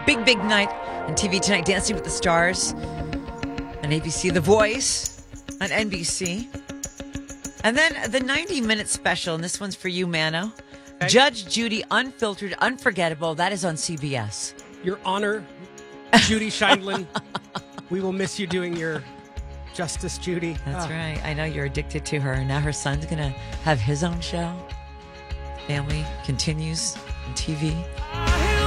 Big night on TV tonight. Dancing with the Stars on ABC. The Voice on NBC. And then the 90-minute special, and this one's for you, Mano. Okay. Judge Judy, Unfiltered, Unforgettable. That is on CBS. Your Honor, Judy Scheindlin. We will miss you doing your Justice Judy. That's right. I know you're addicted to her. Now her son's going to have his own show. Family continues on TV.